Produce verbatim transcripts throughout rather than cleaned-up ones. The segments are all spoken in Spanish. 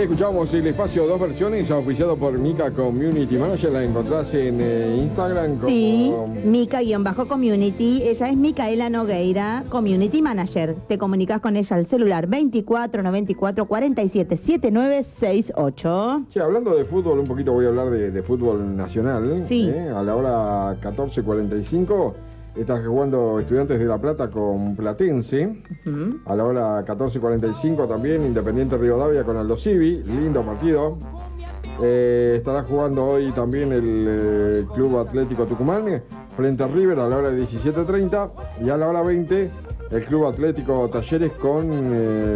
Ahí escuchamos el espacio Dos Versiones, auspiciado por Mica Community Manager. La encontrás en eh, Instagram como... Sí, Mica-Community. Ella es Micaela Nogueira, Community Manager. Te comunicas con ella al celular veinticuatro noventa y cuatro cuarenta y siete setenta y nueve sesenta y ocho. Sí, hablando de fútbol, un poquito voy a hablar de, de fútbol nacional. Sí. ¿eh? A la hora catorce cuarenta y cinco está jugando Estudiantes de La Plata con Platense. Uh-huh. A la hora catorce cuarenta y cinco también Independiente Rivadavia con Aldo Civi. Lindo partido. Eh, estará jugando hoy también el eh, Club Atlético Tucumán frente a River a la hora diecisiete treinta. Y a la hora veinte el Club Atlético Talleres con, eh,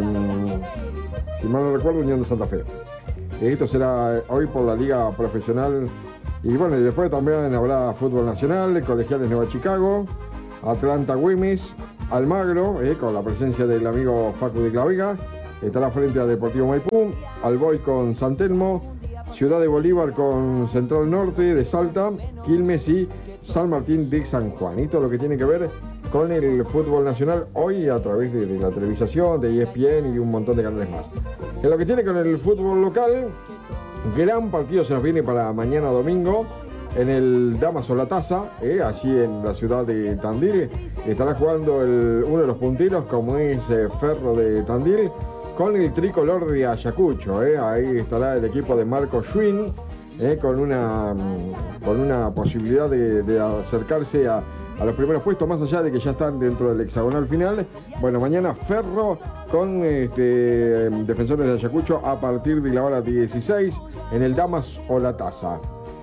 si mal no recuerdo, Unión de Santa Fe. Esto será hoy por la Liga Profesional. Y bueno, y después también habrá fútbol nacional, Colegiales Nueva Chicago, Atlanta Güemes, Almagro, eh, con la presencia del amigo Facu de Clavega, estará frente a Deportivo Maipú, Alboy con San Telmo, Ciudad de Bolívar con Central Norte de Salta, Quilmes y San Martín de San Juan. Y todo lo que tiene que ver con el fútbol nacional hoy a través de, de la televisación, de E S P N y un montón de canales más. En lo que tiene con el fútbol local, gran partido se nos viene para mañana domingo en el Damaso La Taza, eh, allí en la ciudad de Tandil. Estará jugando el, uno de los punteros, como es eh, Ferro de Tandil, con el tricolor de Ayacucho. Eh. Ahí estará el equipo de Marco Schwinn, eh, con, una, con una posibilidad de, de acercarse a, a los primeros puestos, más allá de que ya están dentro del hexagonal final. Bueno, mañana Ferro con este, Defensores de Ayacucho a partir de la hora dieciséis en el Damas o La Taza.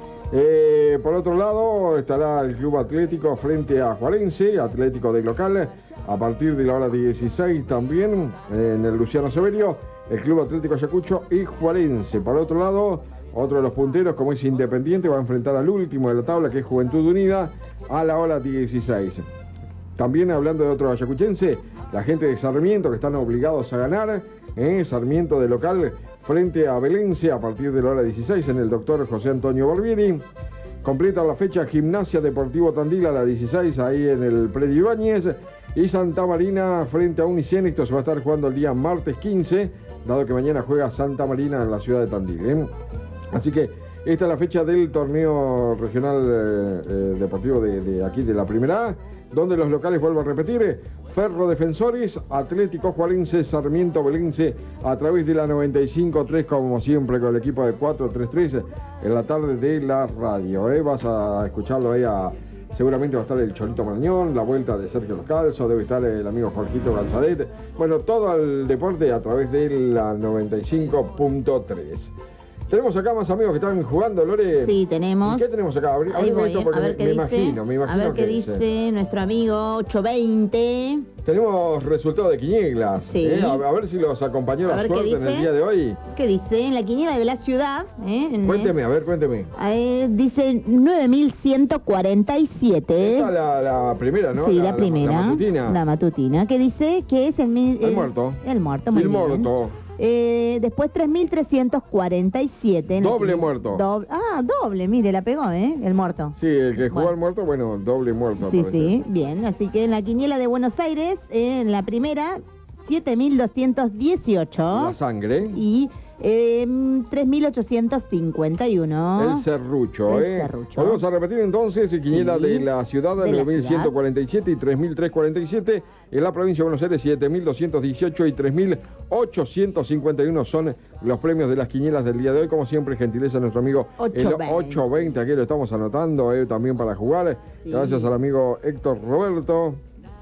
Eh, por otro lado estará el Club Atlético frente a Juarense, Atlético de local, a partir de la hora dieciséis también en el Luciano Severio, el Club Atlético Ayacucho y Juarense. Por otro lado, otro de los punteros, como es Independiente, va a enfrentar al último de la tabla, que es Juventud Unida, a la hora dieciséis. También hablando de otro ayacuchense, la gente de Sarmiento, que están obligados a ganar, ¿eh? Sarmiento de local frente a Belense a partir de la hora dieciséis en el doctor José Antonio Barbieri. Completa la fecha Gimnasia Deportivo Tandil a las dieciséis ahí en el Predio Ibáñez. Y Santa Marina frente a Unicien. Esto se va a estar jugando el día martes quince, dado que mañana juega Santa Marina en la ciudad de Tandil. ¿eh? Así que esta es la fecha del torneo regional eh, eh, deportivo de, de aquí de la Primera A, donde los locales, vuelvo a repetir, Ferro Defensores, Atlético Juarense, Sarmiento Belense, a través de la noventa y cinco tres, como siempre, con el equipo de cuatro tres tres en la tarde de la radio. ¿eh? Vas a escucharlo ahí a... Seguramente va a estar el Cholito Marañón, la vuelta de Sergio Los Calzos, debe estar el amigo Jorgito González. Bueno, todo el deporte a través de la noventa y cinco punto tres. Tenemos acá más amigos que están jugando, Lore. Sí, tenemos. ¿Y qué tenemos acá? Abrí, Ahí voy, esto porque a ver me, qué me dice. imagino, me imagino a ver qué dice, dice nuestro amigo ocho veinte. Tenemos resultados de quinieglas. Sí. ¿eh? A, a ver si los acompañó la suerte en el día de hoy. ¿Qué dice? En la quiniela de la ciudad. ¿eh? En, cuénteme, a ver, cuénteme. Eh, dice nueve mil ciento cuarenta y siete. Esa es la, la primera, ¿no? Sí, la, la primera. La matutina. La matutina. Que dice que es el... El, el muerto. El muerto, muy el bien. muerto. Eh, después tres mil trescientos cuarenta y siete. Doble muerto. Doble, ah, doble, mire, la pegó, ¿eh? El muerto. Sí, el que jugó bueno. al muerto, bueno, doble muerto. Sí, sí, bien. Así que en la quiniela de Buenos Aires, eh, en la primera, siete mil doscientos dieciocho. La sangre. Y eh, tres mil ochocientos cincuenta y uno. El serrucho, el ¿eh? serrucho. Volvemos a repetir entonces, el quiniela sí, de la ciudad, de nueve mil ciento cuarenta y siete y tres mil trescientos cuarenta y siete. En la provincia de Buenos Aires, siete mil doscientos dieciocho y tres mil ochocientos cincuenta y uno son los premios de las quinielas del día de hoy. Como siempre, gentileza de nuestro amigo el ocho veinte, aquí lo estamos anotando eh, también para jugar. Sí. Gracias al amigo Héctor Roberto.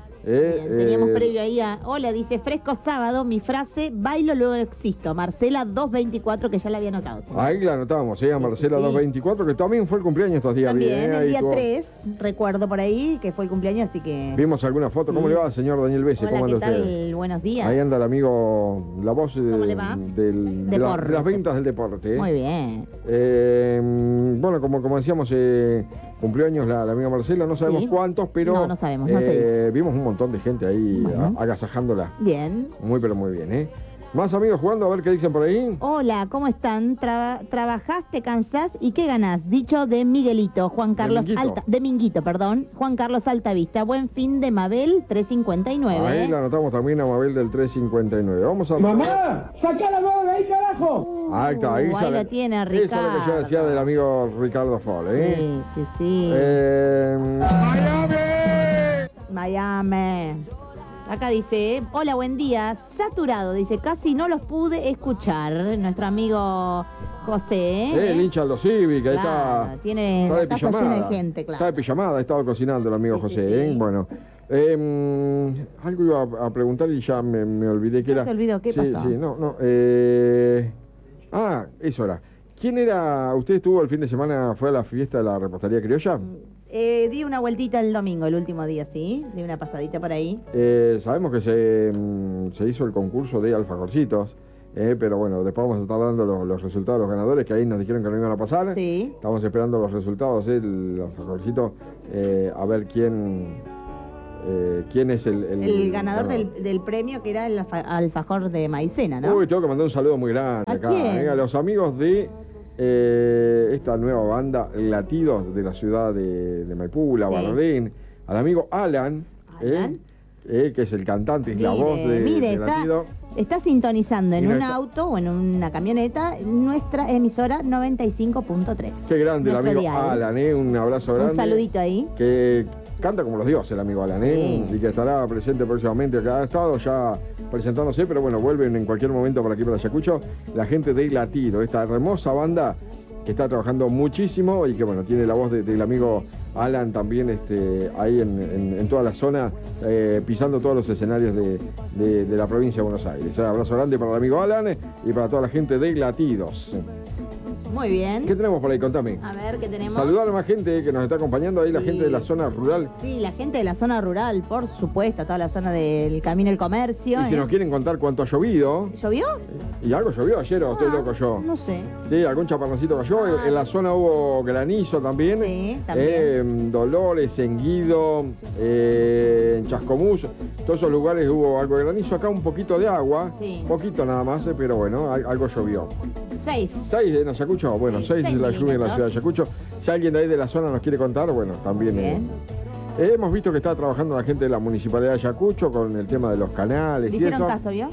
Eh, Bien, teníamos eh, previo ahí a... Hola, dice Fresco Sábado, mi frase, bailo luego existo. Marcela dos veinticuatro, que ya la había anotado. ¿Sí? Ahí la anotamos, ¿eh? A Marcela sí, sí. dos veinticuatro, que también fue el cumpleaños estos días. También, bien, el ¿eh? día tuvo... tres, recuerdo por ahí, que fue el cumpleaños, así que... Vimos alguna foto. Sí. ¿Cómo le va, señor Daniel Bese? Hola, ¿cómo ¿qué anda tal? usted? Buenos días. Ahí anda el amigo, la voz de, ¿Cómo le va? Del, de, la, de las ventas del deporte. ¿eh? Muy bien. Eh, bueno, como, como decíamos, eh, cumpleaños la, la amiga Marcela, no sabemos sí. cuántos, pero... No, no sabemos, no eh, se dice. Vimos un montón de gente ahí bueno. a, agasajándola. Bien. Muy, pero muy bien, ¿eh? Más amigos jugando, a ver qué dicen por ahí. Hola, ¿cómo están? Traba- ¿Trabajás, te cansás y qué ganás? Dicho de Miguelito, Juan Carlos Minguito. Alta, de Minguito, perdón, Juan Carlos Altavista. Buen fin de Mabel trescientos cincuenta y nueve. Ahí la anotamos también a Mabel del trescientos cincuenta y nueve. Vamos a... ¡Mamá! ¡Sacá la mano de ahí, carajo! Ahí está, ahí, Uh, ahí sale- lo tiene Esa es lo que yo Ricardo. decía del amigo Ricardo Fol, ¿eh? Sí, sí, sí. Eh, Miami. Acá dice, hola, buen día. Saturado, dice, casi no los pude escuchar. Nuestro amigo José. eh, el hincha de los Civi, que ahí Claro, está. tiene está la de casa pijamada. llena de gente, claro. Está de pijamada, ha estado cocinando el amigo Sí, José, sí, sí. ¿eh? Bueno. eh, algo iba a, a preguntar y ya me, me olvidé que ¿Qué era. se olvidó? ¿Qué sí, pasó? Sí, no, no. eh, ah, eso era. ¿Quién era? ¿Usted estuvo el fin de semana, fue a la fiesta de la repostería criolla? Eh, di una vueltita el domingo, el último día, ¿sí? Di una pasadita por ahí. Eh, sabemos que se, mm, se hizo el concurso de alfajorcitos, eh, pero bueno, después vamos a estar dando los, los resultados de los ganadores, que ahí nos dijeron que no iban a pasar. Sí. Estamos esperando los resultados del alfajorcito, eh, a ver quién eh, quién es el... El ganador del, del premio, que era el alfa- alfajor de maicena, ¿no? Uy, tengo que mandar un saludo muy grande ¿A acá, quién? eh, a los amigos de eh, esta nueva banda, Latidos, de la ciudad de, de Maipú, La Sí. Barolín, al amigo Alan, Alan. eh, eh, que es el cantante, es la Mire, voz de, mire, de está, Latido. está sintonizando en Mira, un está- auto o en una camioneta nuestra emisora noventa y cinco punto tres. Qué grande el Nuestro amigo dial. Alan, eh, un abrazo grande. Un saludito ahí. Que canta como los dioses el amigo Alan, ¿eh? Sí. Y que estará presente próximamente acá. Ha estado ya presentándose, pero bueno, vuelven en cualquier momento por aquí para Ayacucho. La gente de Latido, esta hermosa banda que está trabajando muchísimo y que bueno, tiene la voz de- del amigo Alan también este, ahí en, en- en toda la zona, eh, pisando todos los escenarios de, de- de la provincia de Buenos Aires. Un abrazo grande para el amigo Alan y para toda la gente de Latidos. Muy bien. ¿Qué tenemos por ahí? Contame. A ver, ¿qué tenemos? Saludar a más gente que nos está acompañando ahí, la Sí. gente de la zona rural. Sí, la gente de la zona rural, por supuesto, toda la zona del Camino del Comercio. Y si ¿eh? nos quieren contar cuánto ha llovido. ¿Llovió? ¿Y algo llovió ayer o estoy Ah, loco yo? No sé. Sí, algún chaparroncito cayó. Ah. En la zona hubo granizo también. Sí, también. Eh, Dolores, en Guido, eh, en Chascomús. Todos esos lugares hubo algo de granizo. Acá un poquito de agua. Sí. Poquito nada más, eh, pero bueno, al- algo llovió. Seis. ¿Seis en Ayacucho? Bueno, Sí, seis seis de la lluvia en la milímetros. ciudad de Ayacucho. Si alguien de ahí de la zona nos quiere contar, bueno, también. eh, Bien. eh, hemos visto que está trabajando la gente de la Municipalidad de Ayacucho con el tema de los canales ¿Le y hicieron eso. caso, vio?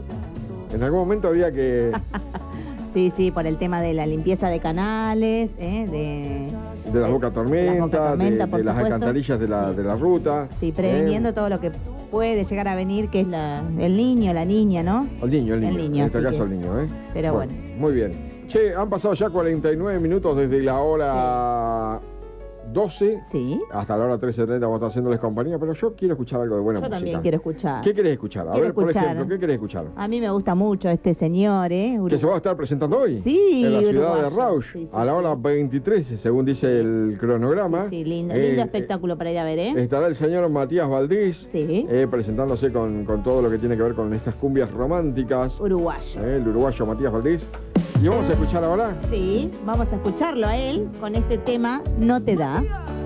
En algún momento había que... Sí, sí, por el tema de la limpieza de canales, ¿eh? de, De las boca tormenta, bocatormenta, de, por de las supuesto. alcantarillas de la, Sí. de la ruta. Sí, previniendo Eh, todo lo que puede llegar a venir, que es la, el niño, la niña, ¿no? El niño, el niño. El niño, en este así caso que- el niño, ¿eh? pero bueno. Muy bien. Che, han pasado ya cuarenta y nueve minutos desde la hora doce Sí. hasta la hora trece treinta vamos a estar haciéndoles compañía, pero yo quiero escuchar algo de buena Yo música. también quiero escuchar. ¿Qué querés escuchar? A Quiero ver, por escuchar. ejemplo, ¿qué querés escuchar? A mí me gusta mucho este señor, ¿eh? Que se va a estar presentando hoy. Sí, En la ciudad de uruguayo. Rauch, Sí, sí, a la sí. hora veintitrés, según dice el cronograma. Sí, sí, lindo, Eh, lindo eh, espectáculo para ir a ver, ¿eh? Estará el señor Matías Valdés Sí. eh, presentándose con, con todo lo que tiene que ver con estas cumbias románticas. Uruguayo. eh, el uruguayo Matías Valdés. Y vamos a escuchar ahora. Sí, vamos a escucharlo a él con este tema No te da.